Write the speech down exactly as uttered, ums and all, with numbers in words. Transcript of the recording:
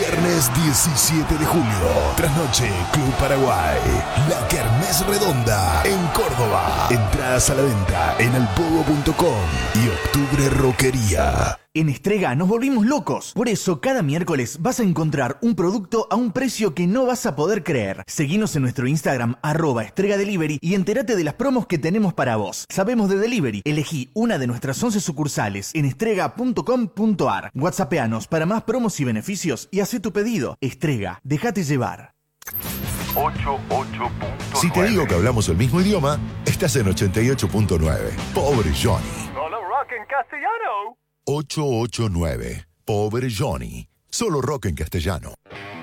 Viernes diecisiete de julio, trasnoche Club Paraguay, la Kermés Redonda en Córdoba. Entradas a la venta en alpogo punto com y Octubre Roquería. En Estrega nos volvimos locos. Por eso, cada miércoles vas a encontrar un producto a un precio que no vas a poder creer. Seguinos en nuestro Instagram, arroba Estrega Delivery, y entérate de las promos que tenemos para vos. Sabemos de delivery. Elegí una de nuestras once sucursales en estrega punto com punto ar. WhatsAppeanos para más promos y beneficios y hacé tu pedido. Estrega, déjate llevar. ochenta y ocho punto nueve. Si te digo que hablamos el mismo idioma, estás en ochenta y ocho punto nueve. Pobre Johnny. Solo rock en castellano. ochocientos ochenta y nueve. Pobre Johnny. Solo rock en castellano.